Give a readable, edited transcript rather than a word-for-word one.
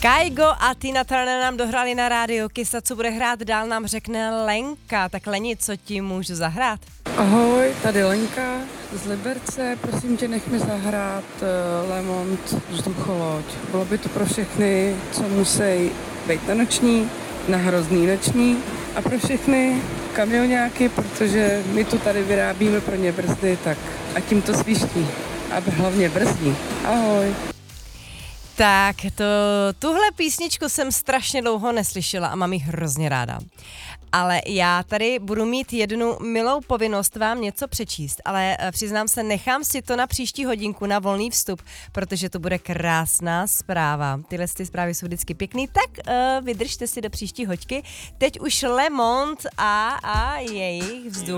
Kaigo a Tina Turner nám dohrali na rádiu Kiss, a co bude hrát dál, nám řekne Lenka. Tak Leni, co ti můžu zahrát? Ahoj, tady Lenka z Liberce, prosím tě, nech mi zahrát Lemont Vzducholoď. Bylo by to pro všechny, co musí být na noční, na hrozný noční a pro všechny kamionáky, protože my tu tady vyrábíme pro ně brzdy, tak a tím to sviští a hlavně brzdí. Ahoj. Tak, tuhle písničku jsem strašně dlouho neslyšela a mám ji hrozně ráda. Ale já tady budu mít jednu milou povinnost vám něco přečíst, ale přiznám se, nechám si to na příští hodinku na volný vstup, protože to bude krásná zpráva. Tyhle zprávy jsou vždycky pěkný, tak vydržte si do příští hoďky. Teď už Lemont a jejich vzduch.